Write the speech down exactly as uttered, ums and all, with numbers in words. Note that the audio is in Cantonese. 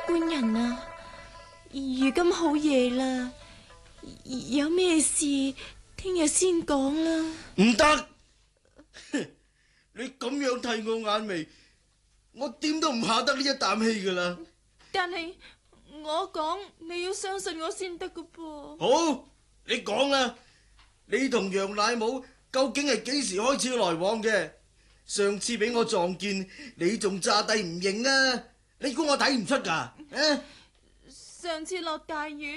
官人啊，如今好夜啦，有咩事聽日先講啦。 唔得，你咁樣睇我眼眉，我點都唔下得呢一啖氣噶啦。 但係我講，你要相信我先得噶噃。 好，你講啦，你同楊乃武究竟係幾時開始來往嘅？上次俾我撞見，你仲詐諦唔認啊？你估我睇唔出噶？啊！ 上次落大雨。